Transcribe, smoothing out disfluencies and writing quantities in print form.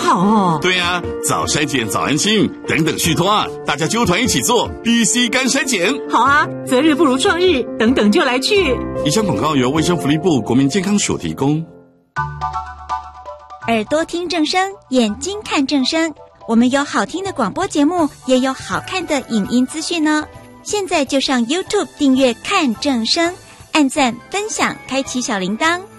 好哦。 对啊，早筛检、早安心等等续托啊，大家揪团一起做 BC 肝筛检。 好啊，择日不如撞日，等等就来去。 以上广告由卫生福利部国民健康署提供。 耳朵听正声，眼睛看正声。我们有好听的广播节目，也有好看的影音资讯哦。现在就上 YouTube 订阅看正声，按赞分享，开启小铃铛。